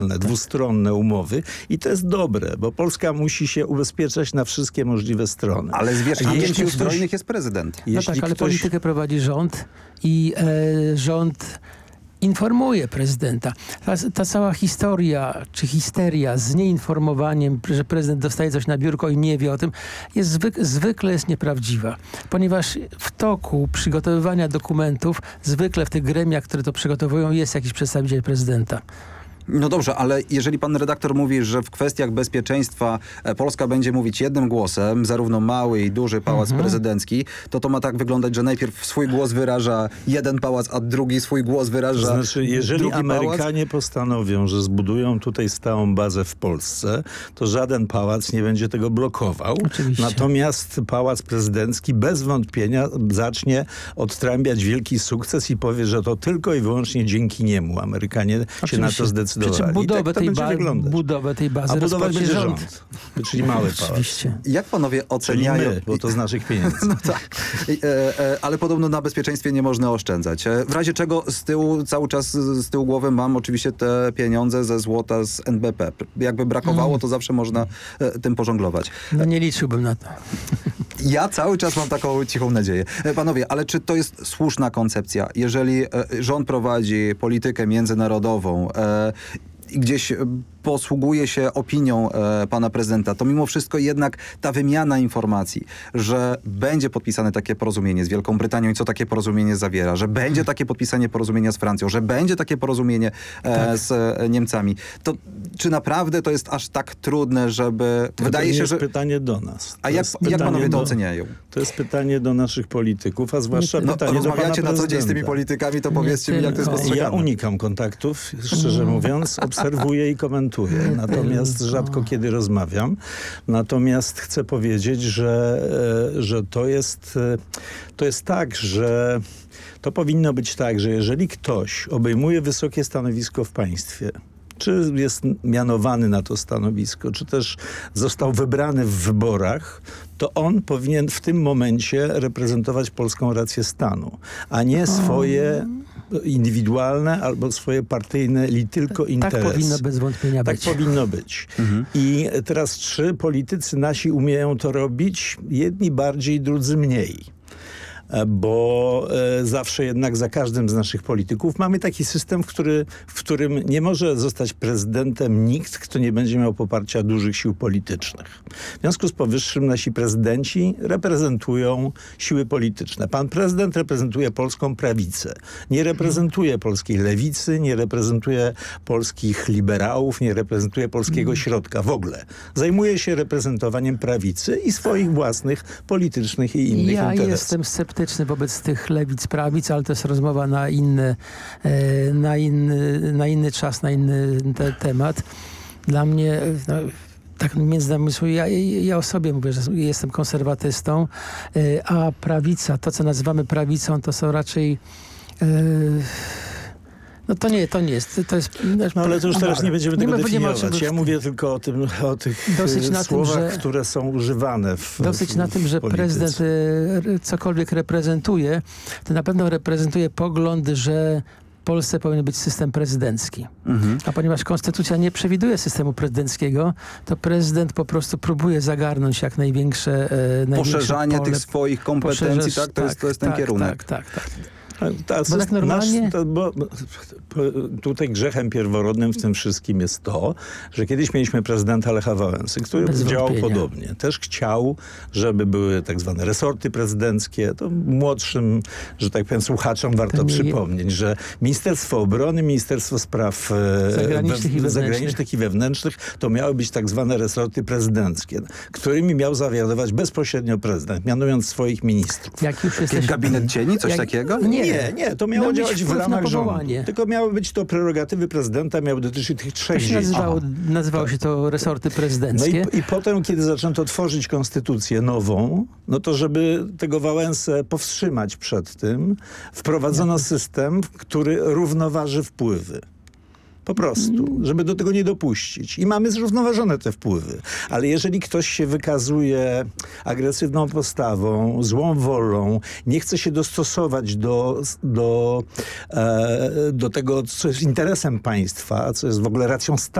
dwustronne umowy i to jest dobre, bo Polska musi się ubezpieczać na wszystkie możliwe strony. Ale zwierzchnikiem sił zbrojnych jest prezydent. No tak, ale politykę prowadzi rząd i rząd informuje prezydenta. Ta cała historia, czy histeria z nieinformowaniem, że prezydent dostaje coś na biurko i nie wie o tym, jest zwykle jest nieprawdziwa. Ponieważ w toku przygotowywania dokumentów, zwykle w tych gremiach, które to przygotowują, jest jakiś przedstawiciel prezydenta. No dobrze, ale jeżeli pan redaktor mówi, że w kwestiach bezpieczeństwa Polska będzie mówić jednym głosem, zarówno mały i duży pałac prezydencki, to ma tak wyglądać, że najpierw swój głos wyraża jeden pałac, a drugi swój głos wyraża znaczy, jeżeli drugi Amerykanie postanowią, że zbudują tutaj stałą bazę w Polsce, to żaden pałac nie będzie tego blokował. Oczywiście. Natomiast pałac prezydencki bez wątpienia zacznie odtrąbiać wielki sukces i powie, że to tylko i wyłącznie dzięki niemu Amerykanie się na to zdecydowali. Przy czym budowę, tak budowę tej bazy a budować będzie rząd. Czyli mały pałac. Oczywiście. Jak panowie oceniają... Czyli my, bo to z naszych pieniędzy. No tak, ale podobno na bezpieczeństwie nie można oszczędzać. W razie czego z tyłu, cały czas z tyłu głowy mam oczywiście te pieniądze ze złota z NBP. Jakby brakowało, to zawsze można tym pożonglować. No nie liczyłbym na to. Ja cały czas mam taką cichą nadzieję. Panowie, ale czy to jest słuszna koncepcja? Jeżeli rząd prowadzi politykę międzynarodową i gdzieś posługuje się opinią pana prezydenta, to mimo wszystko jednak ta wymiana informacji, że będzie podpisane takie porozumienie z Wielką Brytanią i co takie porozumienie zawiera, że będzie takie podpisanie porozumienia z Francją, że będzie takie porozumienie z Niemcami, to czy naprawdę to jest aż tak trudne, żeby... Wydaje się, że pytanie do nas. A jak panowie to oceniają? To jest pytanie do naszych polityków, a zwłaszcza pytanie do pana prezydenta. Rozmawiacie na co dzień z tymi politykami, to powiedzcie mi, jak to jest postrzegane. Ja unikam kontaktów, szczerze mówiąc, obserwuję i komentuję. Natomiast rzadko kiedy rozmawiam. Natomiast chcę powiedzieć, że to jest tak, że to powinno być tak, że jeżeli ktoś obejmuje wysokie stanowisko w państwie, czy jest mianowany na to stanowisko, czy też został wybrany w wyborach, to on powinien w tym momencie reprezentować polską rację stanu, a nie swoje indywidualne albo swoje partyjne tylko interesy. Tak powinno bez wątpienia być. Tak powinno być. I teraz czy politycy nasi umieją to robić? Jedni bardziej, drudzy mniej. Bo zawsze jednak za każdym z naszych polityków mamy taki system, w którym nie może zostać prezydentem nikt, kto nie będzie miał poparcia dużych sił politycznych. W związku z powyższym nasi prezydenci reprezentują siły polityczne. Pan prezydent reprezentuje polską prawicę. Nie reprezentuje polskiej lewicy, nie reprezentuje polskich liberałów, nie reprezentuje polskiego środka w ogóle. Zajmuje się reprezentowaniem prawicy i swoich własnych politycznych i innych interesów. Ja jestem sceptyczny wobec tych lewic, prawic, ale to jest rozmowa na inny czas, na inny temat. Dla mnie, tak między nami, ja o sobie mówię, że jestem konserwatystą, a prawica, to co nazywamy prawicą, to są raczej... No to nie jest. To jest no ale to już teraz nie będziemy tego definiować. Ja mówię tylko o tych słowach, które są używane dosyć na tym, że prezydent cokolwiek reprezentuje, to na pewno reprezentuje pogląd, że w Polsce powinien być system prezydencki. A ponieważ konstytucja nie przewiduje systemu prezydenckiego, to prezydent po prostu próbuje zagarnąć jak największe poszerzanie pole, tych swoich kompetencji, tak? To jest ten kierunek. Tak. Bo tak normalnie... Tutaj grzechem pierworodnym w tym wszystkim jest to, że kiedyś mieliśmy prezydenta Lecha Wałęsy, który działał podobnie. Też chciał, żeby były tak zwane resorty prezydenckie. To młodszym, że tak powiem, słuchaczom warto przypomnieć, że Ministerstwo Obrony, Ministerstwo Spraw Zagranicznych i Wewnętrznych to miały być tak zwane resorty prezydenckie, którymi miał zawiadować bezpośrednio prezydent, mianując swoich ministrów. Gabinet cieni? Coś takiego? Nie, to miało działać w ramach rządu. Tylko miały być to prerogatywy prezydenta, miały dotyczyć tych trzech dziedzin. Nazywało się to resorty prezydenckie. No i potem, kiedy zaczęto tworzyć konstytucję nową, no to żeby tego Wałęsę powstrzymać przed tym, wprowadzono system, który równoważy wpływy. Po prostu, żeby do tego nie dopuścić. I mamy zrównoważone te wpływy. Ale jeżeli ktoś się wykazuje agresywną postawą, złą wolą, nie chce się dostosować do tego, co jest interesem państwa, co jest w ogóle racją stanu,